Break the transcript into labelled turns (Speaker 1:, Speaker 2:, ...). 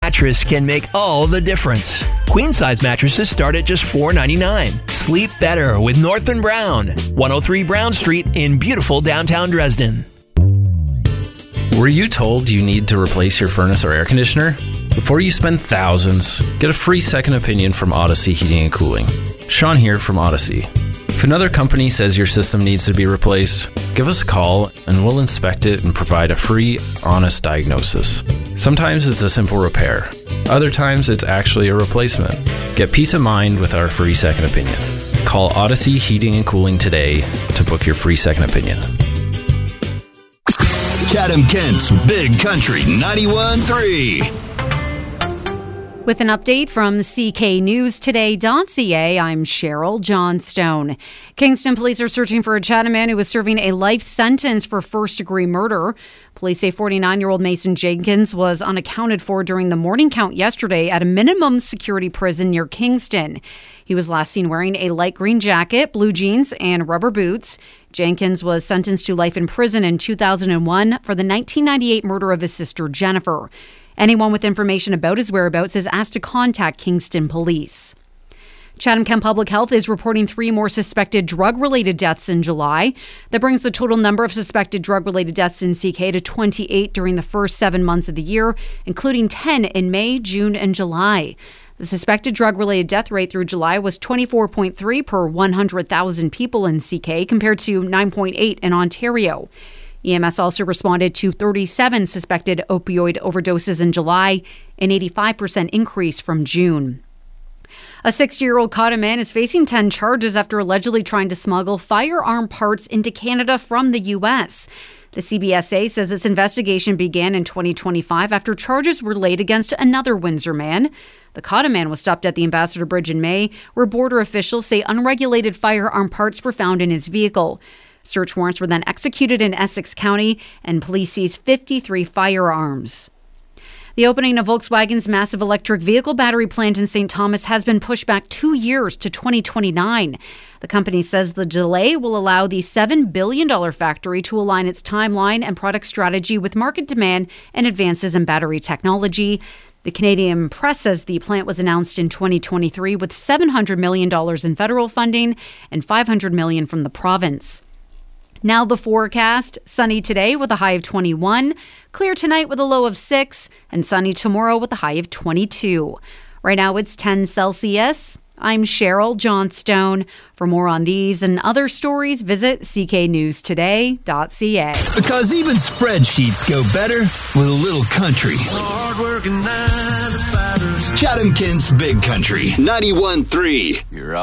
Speaker 1: mattress can make all the difference. Queen-size mattresses start at just $4.99. Sleep better with Northern Brown, 103 Brown Street in beautiful downtown Dresden.
Speaker 2: Were you told you need to replace your furnace or air conditioner? Before you spend thousands, get a free second opinion from Odyssey Heating and Cooling. Sean here from Odyssey. If another company says your system needs to be replaced, give us a call and we'll inspect it and provide a free, honest diagnosis. Sometimes it's a simple repair. Other times it's actually a replacement. Get peace of mind with our free second opinion. Call Odyssey Heating and Cooling today to book your free second opinion.
Speaker 3: Chatham-Kent's Big Country 91.3.
Speaker 4: With an update from CKNewsToday.ca, I'm Cheryl Johnstone. Kingston police are searching for a Chatham man who was serving a life sentence for first-degree murder. Police say 49-year-old Mason Jenkins was unaccounted for during the morning count yesterday at a minimum security prison near Kingston. He was last seen wearing a light green jacket, blue jeans, and rubber boots. Jenkins was sentenced to life in prison in 2001 for the 1998 murder of his sister, Jennifer. Anyone with information about his whereabouts is asked to contact Kingston Police. Chatham-Kent Public Health is reporting 3 more suspected drug-related deaths in July. That brings the total number of suspected drug-related deaths in CK to 28 during the first 7 months of the year, including 10 in May, June, and July. The suspected drug-related death rate through July was 24.3 per 100,000 people in CK, compared to 9.8 in Ontario. EMS also responded to 37 suspected opioid overdoses in July, an 85% increase from June. A 60-year-old Cotton man is facing 10 charges after allegedly trying to smuggle firearm parts into Canada from the U.S. The CBSA says its investigation began in 2025 after charges were laid against another Windsor man. The Cotton man was stopped at the Ambassador Bridge in May, where border officials say unregulated firearm parts were found in his vehicle. Search warrants were then executed in Essex County, and police seized 53 firearms. The opening of Volkswagen's massive electric vehicle battery plant in St. Thomas has been pushed back 2 years to 2029. The company says the delay will allow the $7 billion factory to align its timeline and product strategy with market demand and advances in battery technology. The Canadian press says the plant was announced in 2023 with $700 million in federal funding and $500 million from the province. Now the forecast. Sunny today with a high of 21. Clear tonight with a low of 6. And sunny tomorrow with a high of 22. Right now it's 10 Celsius. I'm Cheryl Johnstone. For more on these and other stories, visit cknewstoday.ca.
Speaker 3: Because even spreadsheets go better with a little country. Chatham-Kent's Big Country 91.3.